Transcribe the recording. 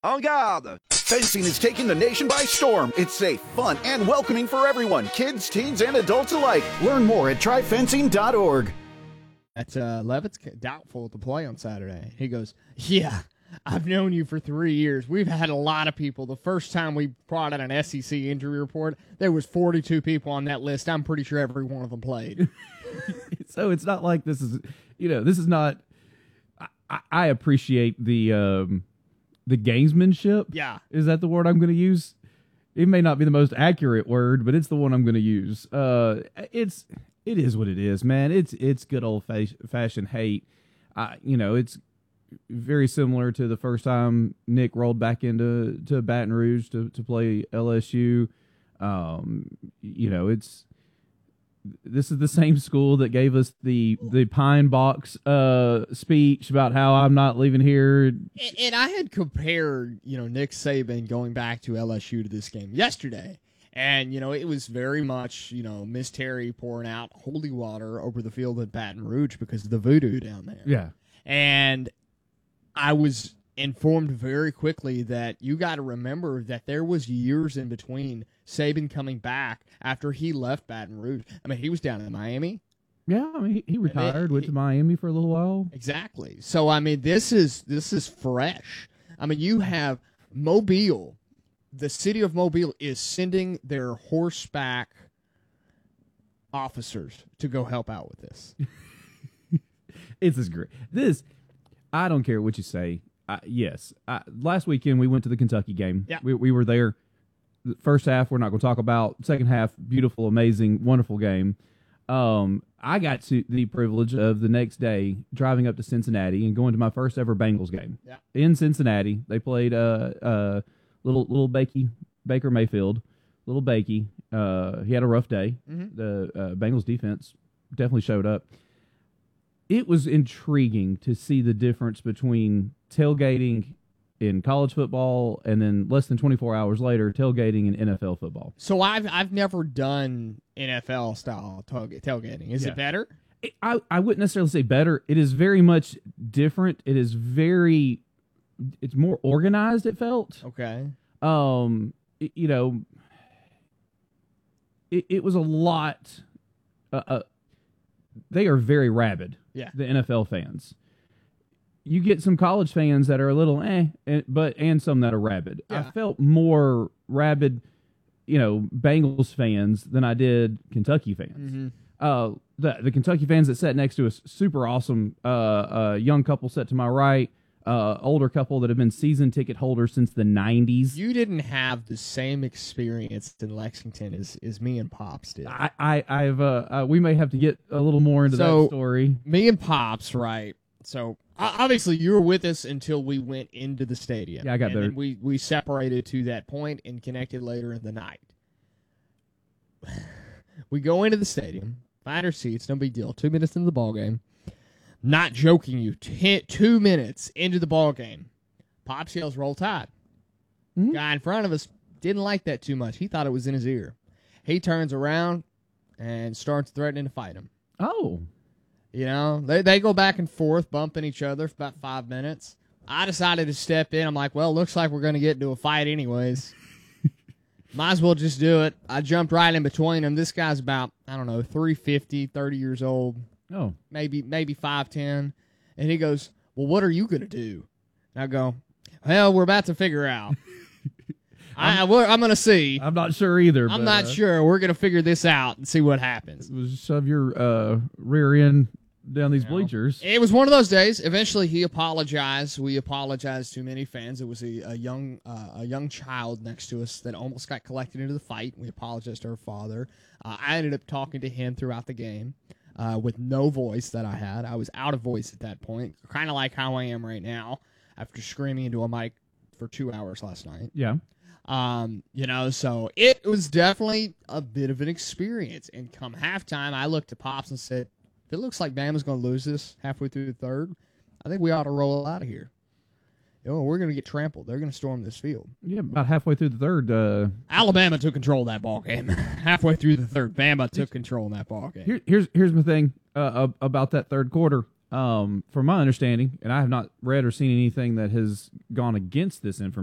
En garde! Fencing is taking the nation by storm. It's safe, fun, and welcoming for everyone, kids, teens, and adults alike. Learn more at tryfencing.org. That's Levitt's doubtful to play on Saturday. He goes, yeah, I've known you for 3 years. We've had a lot of people. The first time we brought out an SEC injury report, there was 42 people on that list. I'm pretty sure every one of them played. So it's not like this is, this is not. I appreciate the gamesmanship. Yeah. Is that the word I'm going to use? It may not be the most accurate word, but it's the one I'm going to use. It is what it is, man. It's good old fashioned hate. It's very similar to the first time Nick rolled back into Baton Rouge to play LSU. This is the same school that gave us the Pine Box speech about how I'm not leaving here. And I had compared, Nick Saban going back to LSU to this game yesterday. And, it was very much, Miss Terry pouring out holy water over the field at Baton Rouge because of the voodoo down there. Yeah. And I was informed very quickly that you got to remember that there was years in between Saban coming back after he left Baton Rouge. I mean, he was down in Miami. Yeah, I mean, he retired, went to Miami for a little while. Exactly. So, I mean, this is fresh. I mean, you have Mobile. The city of Mobile is sending their horseback officers to go help out with this. This is great. I don't care what you say. Yes. Last weekend, we went to the Kentucky game. Yeah. We were there. The first half, we're not going to talk about. Second half, beautiful, amazing, wonderful game. I got the privilege of the next day driving up to Cincinnati and going to my first ever Bengals game. Yeah. In Cincinnati. They played little Baker Mayfield. Little Bakey. He had a rough day. Mm-hmm. The Bengals defense definitely showed up. It was intriguing to see the difference between tailgating in college football and then less than 24 hours later tailgating in NFL football. So I've never done NFL style tailgating. Is it better? I wouldn't necessarily say better. It is very much different. It's more organized, it felt. Okay. It was a lot. They are very rabid. Yeah. The NFL fans. You get some college fans that are a little and some that are rabid. Yeah. I felt more rabid, Bengals fans than I did Kentucky fans. Mm-hmm. The Kentucky fans that sat next to us, super awesome. Young couple sat to my right. Older couple that have been season ticket holders since the 90s. You didn't have the same experience in Lexington as me and Pops did. We may have to get a little more into that story. Me and Pops, right? So obviously you were with us until we went into the stadium. Yeah, I got there. And we separated to that point and connected later in the night. We go into the stadium, find our seats, no big deal. 2 minutes into the ball game. Not joking you, 2 minutes into the ball game, Pops yells, "Roll Tide." Mm-hmm. Guy in front of us didn't like that too much. He thought it was in his ear. He turns around and starts threatening to fight him. Oh. They go back and forth, bumping each other for about 5 minutes. I decided to step in. I'm like, well, looks like we're going to get into a fight anyways. Might as well just do it. I jumped right in between them. This guy's about, 350, 30 years old. Oh. Maybe 5'10". And he goes, well, what are you going to do? And I go, well, we're about to figure out. I'm going to see. I'm not sure either. I'm not sure. We're going to figure this out and see what happens. Shove your rear end down these bleachers. It was one of those days. Eventually, he apologized. We apologized to many fans. It was a young child next to us that almost got collected into the fight. We apologized to her father. I ended up talking to him throughout the game with no voice that I had. I was out of voice at that point, kind of like how I am right now after screaming into a mic for 2 hours last night. Yeah. So it was definitely a bit of an experience. And come halftime, I looked at Pops and said, if it looks like Bama's going to lose this halfway through the third, I think we ought to roll out of here. We're going to get trampled. They're going to storm this field. Yeah, about halfway through the third. Alabama took control of that ball game. Halfway through the third, Bama took control in that ball game. Here's my thing about that third quarter. From my understanding, and I have not read or seen anything that has gone against this information,